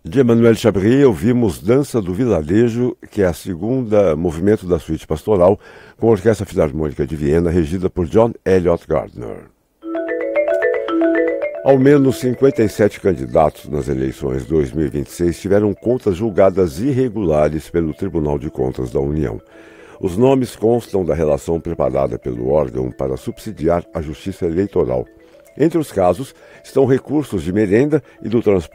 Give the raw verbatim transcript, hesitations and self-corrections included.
De Emmanuel Chabri, ouvimos Dança do Vilarejo, que é a segunda movimento da suíte pastoral, com a Orquestra Filarmônica de Viena, regida por John Elliott Gardner. Ao menos cinquenta e sete candidatos nas eleições de dois mil e vinte e seis tiveram contas julgadas irregulares pelo Tribunal de Contas da União. Os nomes constam da relação preparada pelo órgão para subsidiar a justiça eleitoral. Entre os casos estão recursos de merenda e do transporte